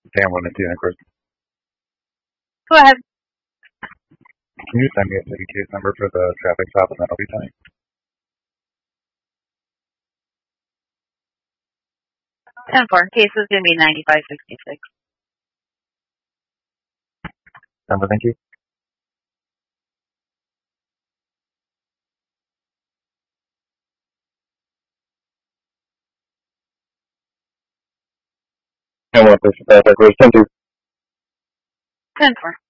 Damn, when it's the Chris. Go ahead. Can you send me a city case number for the traffic stop and then I'll be fine? 10-4. Case is going to be 9566. Number, thank you. And what this traffic was 10-2. 10-4.